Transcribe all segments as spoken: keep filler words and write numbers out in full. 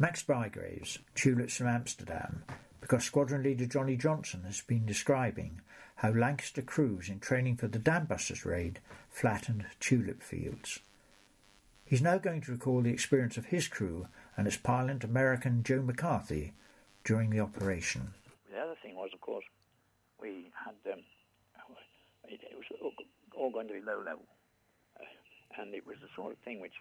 Max Bygraves, Tulips from Amsterdam, because Squadron Leader Johnny Johnson has been describing how Lancaster crews in training for the Dambusters raid flattened tulip fields. He's now going to recall the experience of his crew and its pilot American Joe McCarthy during the operation. The other thing was, of course, we had, um, it, it was all, all going to be low level, uh, and it was the sort of thing which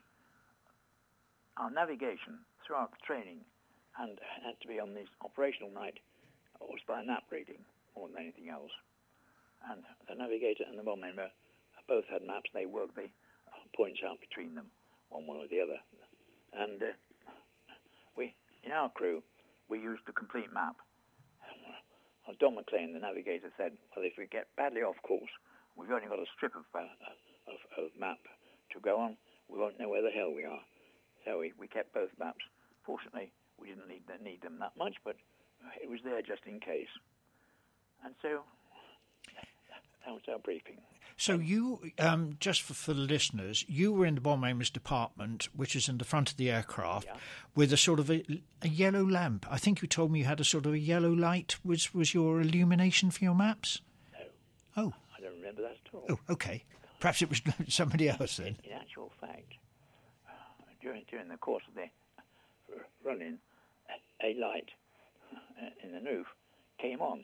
our navigation throughout the training and had to be on this operational night was by nap reading more than anything else. And the navigator and the bomb member both had maps. They worked the points out between them, one way or the other. And uh, we, in our crew, we used the complete map. Well, Don McLean, the navigator, said, well, if we get badly off course, we've only got a strip of, uh, of, of map to go on, we won't know where the hell we are. So we, we kept both maps. Fortunately, we didn't need, need them that much, but it was there just in case. And so that was our briefing. So you, um, just for, for the listeners, you were in the bomb aimers department, which is in the front of the aircraft, yeah. with a sort of a, a yellow lamp. I think you told me you had a sort of a yellow light. Was was your illumination for your maps? No. Oh. I don't remember that at all. Oh, okay. Perhaps it was somebody else then. In, in actual fact, uh, during during the course of the running, a light in the roof came on.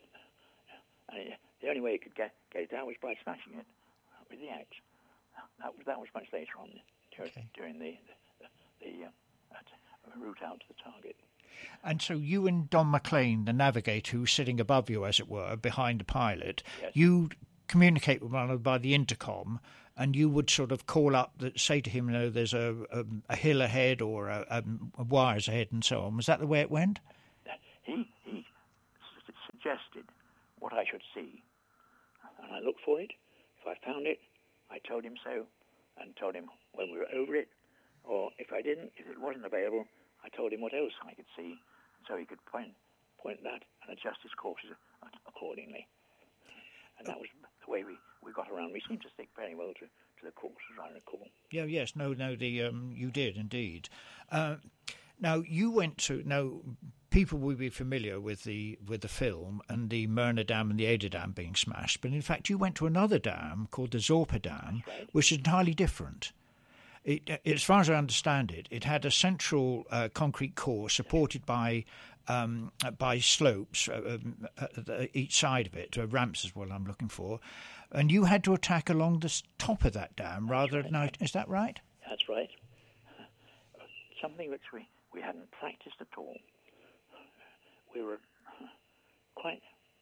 And the only way you could get, get it out was by smashing it with the axe. That was that was much later on during, okay. during the the, the uh, route out to the target. And so you and Don McLean, the navigator, who's sitting above you, as it were, behind the pilot, yes. you communicate with one another by the intercom, and you would sort of call up, that say to him, you know, there's a, a, a hill ahead or a, a, a wires ahead and so on. Was that the way it went? He, he su- suggested what I should see, and I looked for it. If I found it, I told him so, and told him when we were over it, or if I didn't, if it wasn't available, I told him what else I could see, so he could point point that and adjust his courses accordingly. And that was the way we, we got around. We seemed to stick very well to, to the course, as I recall. Yeah, yes, no, no, the um, you did indeed. Uh, now you went to now. People will be familiar with the with the film and the Myrna Dam and the Ada Dam being smashed, but in fact you went to another dam called the Zorpa Dam, right. which is entirely different. It, as far as I understand it, it had a central uh, concrete core supported by um, by slopes uh, um, uh, each side of it, uh, ramps is what I'm looking for, and you had to attack along the top of that dam rather right. than... Is that right? That's right. Something which we, we hadn't practiced at all. We were quite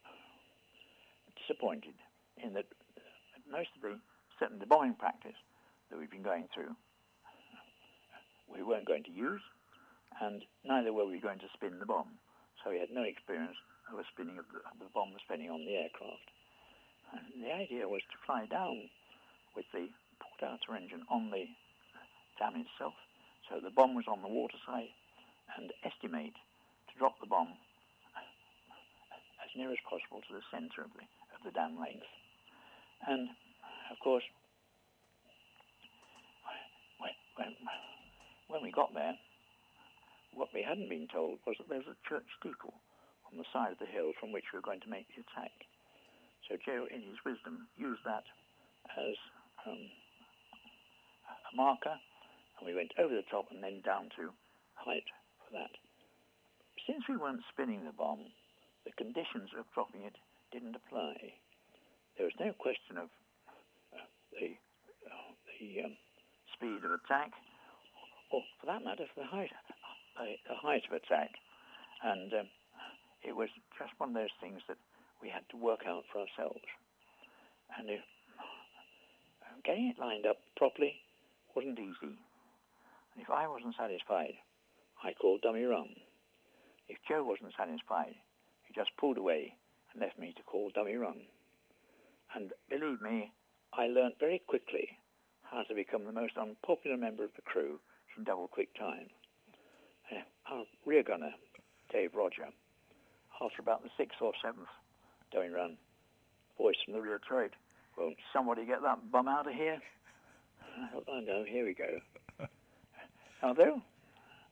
disappointed in that most of the, certainly the bombing practice that we've been going through, we weren't going to use, and neither were we going to spin the bomb. So we had no experience of the spinning of the, of the bomb spinning on the aircraft. And the idea was to fly down with the port outer engine on the dam itself, so the bomb was on the water side, and estimate to drop the bomb as near as possible to the centre of the of the dam length. And of course, when, when we got there, what we hadn't been told was that there was a church steeple on the side of the hill from which we were going to make the attack. So Joe, in his wisdom, used that as um, a marker, and we went over the top and then down to height for that. Since we weren't spinning the bomb, the conditions of dropping it didn't apply. There was no question of uh, the, uh, the um, speed of attack, or for that matter, for the height, uh, the height of attack. And um, it was just one of those things that we had to work out for ourselves. And uh, getting it lined up properly wasn't easy. And if I wasn't satisfied, I called dummy run. If Joe wasn't satisfied, he just pulled away and left me to call dummy run. And believe me, I learnt very quickly how to become the most unpopular member of the crew in double quick time. Uh, our rear gunner, Dave Roger, after about the sixth or seventh dummy run, voice from the rear turret, "Won't somebody get that bum out of here?" I thought, oh no, here we go. Although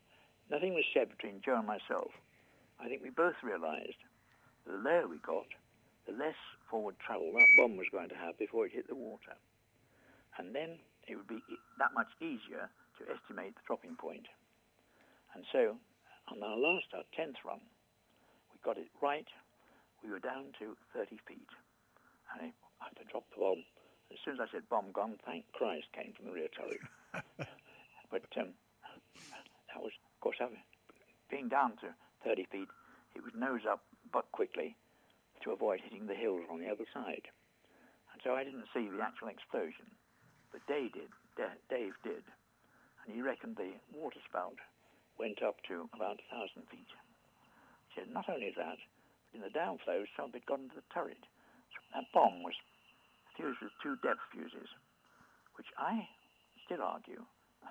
nothing was said between Joe and myself. I think we both realised that the lower we got, the less forward travel that bomb was going to have before it hit the water. And then it would be that much easier to estimate the dropping point. And so, on our last, our tenth run, we got it right. We were down to thirty feet. And I had to drop the bomb. As soon as I said bomb gone, thank Christ, came from the rear turret. But um, that was, of course, having, being down to thirty feet, it was nose up but quickly to avoid hitting the hills on the other side. And so I didn't see the actual explosion, but Dave did. D- Dave did. And he reckoned the water spout went up to about one thousand feet. He said not only that, but in the downflows, some of it got into the turret. So that bomb was fused with two depth fuses, which I still argue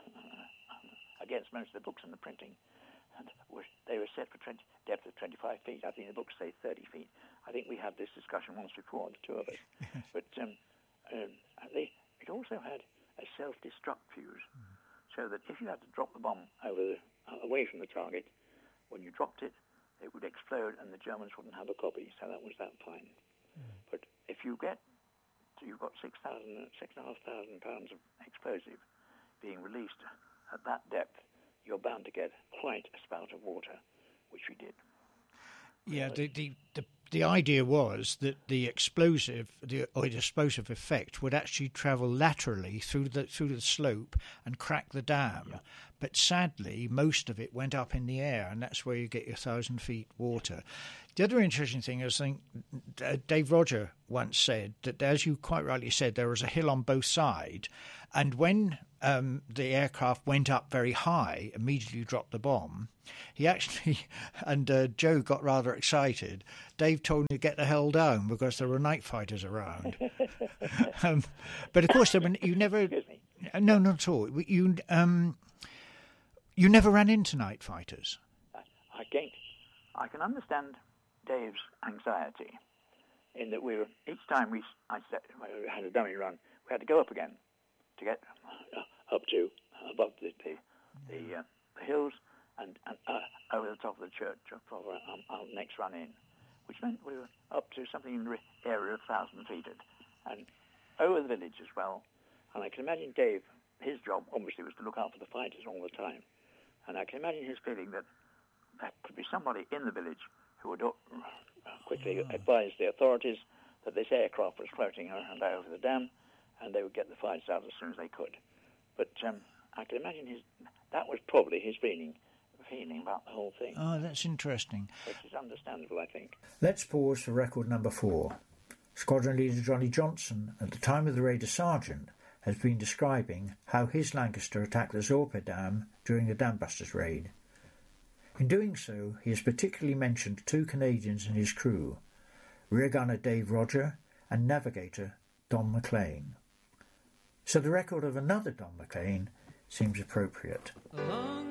against most of the books and the printing. And they were set for twenty, depth of twenty-five feet. I think the books say thirty feet. I think we had this discussion once before, the two of us. But um, um, they, it also had a self-destruct fuse, mm. so that if you had to drop the bomb over the, uh, away from the target, when you dropped it, it would explode and the Germans wouldn't have a copy. So that was that fine. Mm. But if you get, so you've got six thousand, six and a half thousand pounds of explosive being released at that depth, you're bound to get quite a spout of water, which we did. Yeah, the the, the, the idea was that the explosive, the or the explosive effect would actually travel laterally through the through the slope and crack the dam. Yeah. But sadly, most of it went up in the air, and that's where you get your thousand feet water. The other interesting thing is, I think uh, Dave Roger once said that, as you quite rightly said, there was a hill on both sides, and when um, the aircraft went up very high, immediately dropped the bomb, he actually, and uh, Joe got rather excited, Dave told him to get the hell down because there were night fighters around. um, but of course, I mean, you never... No, not at all. You, um, you never ran into night fighters. I can't. I can understand Dave's anxiety in that we were, each time we I had a dummy run, we had to go up again to get up to above the the, the, uh, the hills and, and uh, over the top of the church for our, our next run in, which meant we were up to something in the area of one thousand feet and over the village as well. And I can imagine Dave, his job obviously was to look out for the fighters all the time. And I can imagine his feeling that there could be somebody in the village who would quickly oh. advise the authorities that this aircraft was floating around over the dam, and they would get the fighters out as soon as they could. But um, I can imagine his that was probably his feeling, feeling about the whole thing. Oh, that's interesting. Which is understandable, I think. Let's pause for record number four. Squadron Leader Johnny Johnson, at the time of the raid a sergeant, has been describing how his Lancaster attacked the Zorpe Dam during the Dambusters raid. In doing so, he has particularly mentioned two Canadians in his crew, rear gunner Dave Roger and navigator Don McLean. So the record of another Don McLean seems appropriate.